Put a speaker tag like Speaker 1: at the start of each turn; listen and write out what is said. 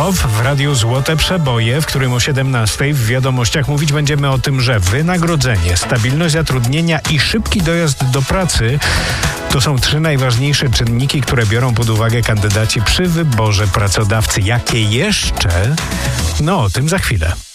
Speaker 1: Krzysztof w Radiu Złote Przeboje, w którym o 17:00 w wiadomościach mówić będziemy o tym, że wynagrodzenie, stabilność zatrudnienia i szybki dojazd do pracy to są 3 najważniejsze czynniki, które biorą pod uwagę kandydaci przy wyborze pracodawcy. Jakie jeszcze? No, o tym za chwilę.